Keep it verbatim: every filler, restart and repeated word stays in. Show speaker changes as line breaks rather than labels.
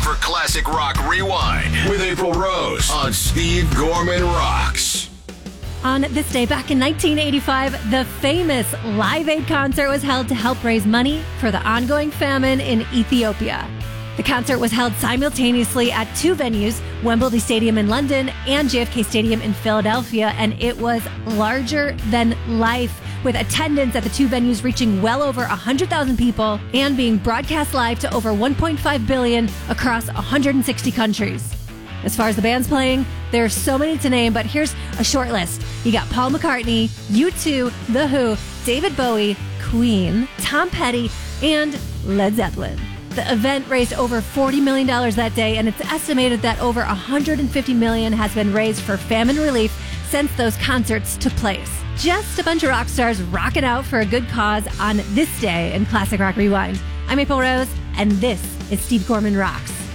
for Classic Rock Rewind with April Rose on Steve Gorman Rocks.
On this day, back in nineteen eighty-five, the famous Live Aid concert was held to help raise money for the ongoing famine in Ethiopia. The concert was held simultaneously at two venues, Wembley Stadium in London and J F K Stadium in Philadelphia, and it was larger than life, with attendance at the two venues reaching well over one hundred thousand people and being broadcast live to over one point five billion across one hundred sixty countries. As far as the bands playing, there are so many to name, but here's a short list. You got Paul McCartney, U two, The Who, David Bowie, Queen, Tom Petty, and Led Zeppelin. The event raised over forty million dollars that day, and it's estimated that over one hundred fifty million dollars has been raised for famine relief since those concerts took place. Just a bunch of rock stars rocking out for a good cause on this day in Classic Rock Rewind. I'm April Rose, and this is Steve Gorman Rocks.